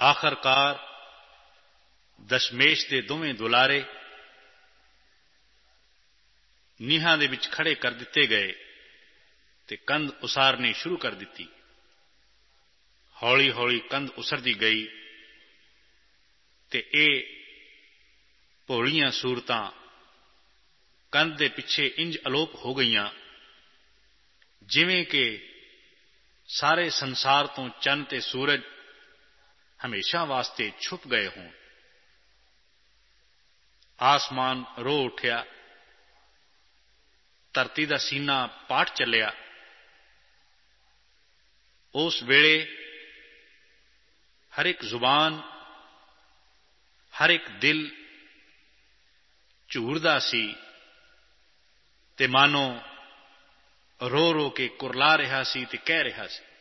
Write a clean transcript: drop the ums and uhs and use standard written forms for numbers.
आखिरकार दशमेश के दोवें दुलारे नीहां दे विच खड़े कर दिते गए ते कंध उसारनी शुरू कर दी। हौली हौली कंध उसरदी गई ते ये भोलियां सूरतां कंध दे पिछे इंज अलोप हो गईयां जिवें कि सारे संसार तो चंद ते सूरज हमेशा वास्ते छुप गए हों। आसमान रो उठिया, धरती का सीना पाट चलिया। उस वेले हर एक जुबान, हर एक दिल झूरदा सी ते मानो रो रो के कुरला रहा सी ते कह रहा सी,